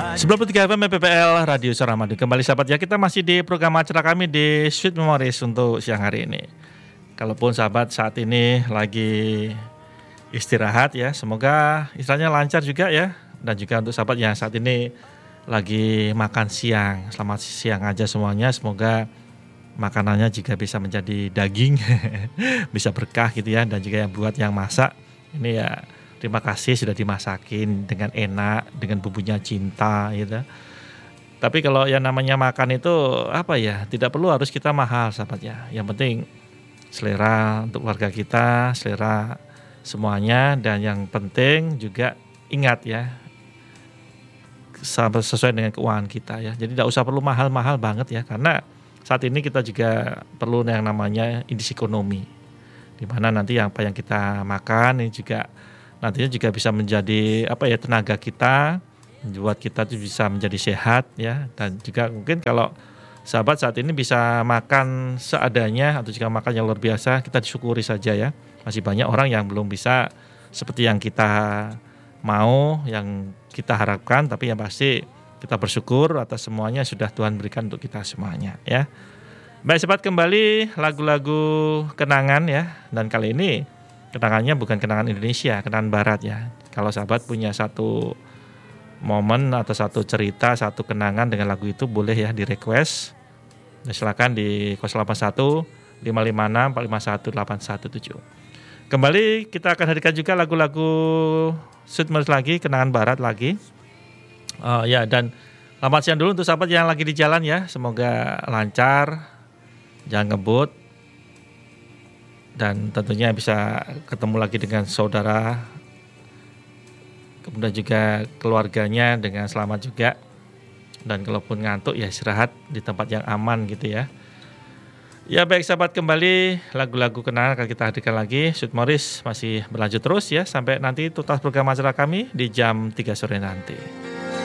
93 FM PPL Radio Suara Madu. Kembali sahabat ya, kita masih di program acara kami di Sweet Memories untuk siang hari ini. Kalaupun sahabat saat ini lagi istirahat ya, semoga istilahnya lancar juga ya. Dan juga untuk sahabat yang saat ini lagi makan siang, selamat siang aja semuanya. Semoga makanannya juga bisa menjadi daging, bisa berkah gitu ya. Dan juga yang buat yang masak, ini ya terima kasih sudah dimasakin dengan enak, dengan bumbunya cinta gitu. Tapi kalau yang namanya makan itu apa ya, tidak perlu harus kita mahal sahabat ya. Yang penting selera untuk keluarga kita, selera semuanya. Dan yang penting juga ingat ya, sesuai dengan keuangan kita ya. Jadi tidak usah perlu mahal-mahal banget ya, karena saat ini kita juga perlu yang namanya indeks ekonomi, dimana nanti apa yang kita makan ini juga nantinya juga bisa menjadi apa ya, tenaga kita, buat kita tuh bisa menjadi sehat ya. Dan juga mungkin kalau sahabat saat ini bisa makan seadanya atau juga makan yang luar biasa, kita disyukuri saja ya. Masih banyak orang yang belum bisa seperti yang kita mau, yang kita harapkan, tapi yang pasti kita bersyukur atas semuanya sudah Tuhan berikan untuk kita semuanya ya. Baik sahabat, kembali lagu-lagu kenangan ya. Dan kali ini kenangannya bukan kenangan Indonesia, kenangan Barat ya. Kalau sahabat punya satu momen atau satu cerita, satu kenangan dengan lagu itu, boleh ya di request. Dan silakan di 081 556 451 817. Kembali kita akan hadirkan juga lagu-lagu Sweet Memories lagi, kenangan Barat lagi. Ya, dan selamat siang dulu untuk sahabat yang lagi di jalan ya. Semoga lancar, jangan ngebut. Dan tentunya bisa ketemu lagi dengan saudara, kemudian juga keluarganya dengan selamat juga. Dan kalaupun ngantuk ya istirahat di tempat yang aman gitu ya. Ya baik sahabat, kembali lagu-lagu kenangan akan kita hadirkan lagi. Sweet Memories masih berlanjut terus ya, sampai nanti tuntas program acara kami di jam 3 sore nanti.